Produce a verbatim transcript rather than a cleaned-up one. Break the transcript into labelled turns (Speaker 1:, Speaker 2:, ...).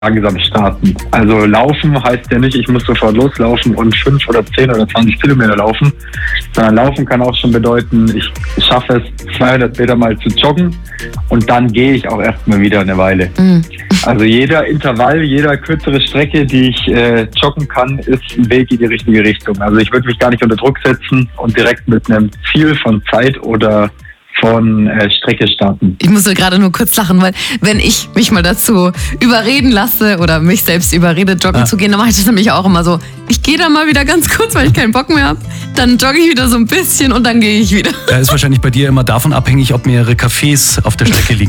Speaker 1: langsam starten. Also laufen heißt ja nicht, ich muss sofort loslaufen und fünf oder zehn oder zwanzig Kilometer laufen, sondern laufen kann auch schon bedeuten, ich schaffe es zweihundert Meter mal zu joggen und dann gehe ich auch erstmal wieder eine Weile. Mhm. Also jeder Intervall, jeder kürzere Strecke, die ich äh, joggen kann, ist ein Weg in die richtige Richtung. Also ich würde mich gar nicht unter Druck setzen und direkt mit einem Ziel von Zeit oder von äh, Strecke starten.
Speaker 2: Ich musste gerade nur kurz lachen, weil wenn ich mich mal dazu überreden lasse oder mich selbst überrede, joggen ja. zu gehen, dann mache ich das nämlich auch immer so. Ich gehe dann mal wieder ganz kurz, weil ich keinen Bock mehr habe. Dann jogge ich wieder so ein bisschen und dann gehe ich wieder.
Speaker 3: Da ist wahrscheinlich bei dir immer davon abhängig, ob mehrere Cafés auf der Strecke liegen.